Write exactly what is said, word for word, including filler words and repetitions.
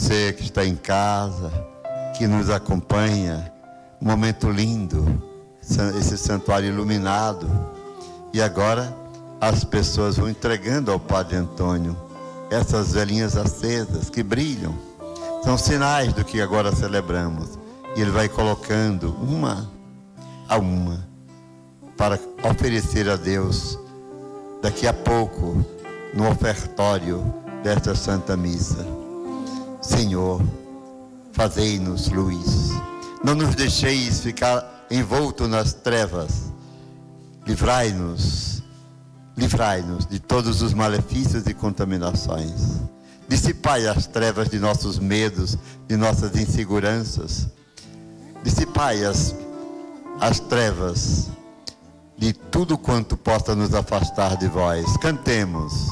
você que está em casa, que nos acompanha. Um momento lindo, esse santuário iluminado. E agora as pessoas vão entregando ao Padre Antônio essas velinhas acesas que brilham. São sinais do que agora celebramos. E ele vai colocando uma a uma para oferecer a Deus daqui a pouco no ofertório desta Santa Missa. Senhor, fazei-nos luz. Não nos deixeis ficar envolto nas trevas. Livrai-nos, livrai-nos de todos os malefícios e contaminações. Dissipai as trevas de nossos medos, de nossas inseguranças. Dissipai as, as trevas de tudo quanto possa nos afastar de vós. Cantemos.